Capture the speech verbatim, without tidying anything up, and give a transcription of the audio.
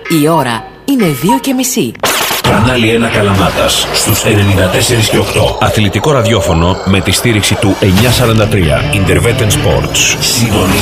Η ώρα είναι δύο και μισή. Κανάλι ένα Καλαμάτας στους ενενήντα τέσσερα και οκτώ. Αθλητικό ραδιόφωνο με τη στήριξη του εννιακόσια σαράντα τρία. Interveten Sports.